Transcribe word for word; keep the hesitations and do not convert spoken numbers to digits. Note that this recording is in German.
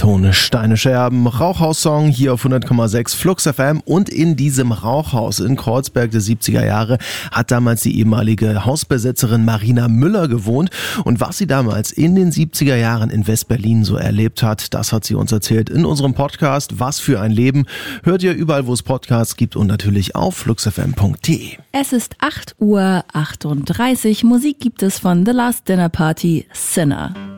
Tone Steine Scherben, Rauchhaus-Song hier auf hundert Komma sechs Flux F M. Und in diesem Rauchhaus in Kreuzberg der siebziger Jahre hat damals die ehemalige Hausbesetzerin Marina Müller gewohnt. Und was sie damals in den siebziger Jahren in West-Berlin so erlebt hat, das hat sie uns erzählt in unserem Podcast Was für ein Leben. Hört ihr überall, wo es Podcasts gibt und natürlich auf fluxfm punkt de. Es ist acht Uhr achtunddreißig. Musik gibt es von The Last Dinner Party, Sinner.